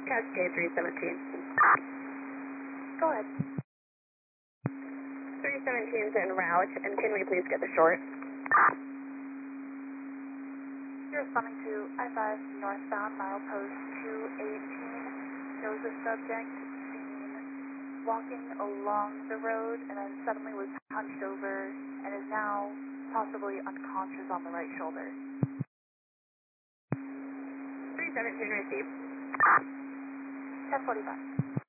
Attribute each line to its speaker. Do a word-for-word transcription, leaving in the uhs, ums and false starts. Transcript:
Speaker 1: Cascade three seventeen.
Speaker 2: Go ahead.
Speaker 1: three seventeen is en route, and can we please get the short?
Speaker 2: You're responding to I five northbound, milepost two eighteen. There was a subject seen walking along the road and then suddenly was hunched over and is now possibly unconscious on the right shoulder.
Speaker 1: three seventeen received.
Speaker 2: ten forty-five.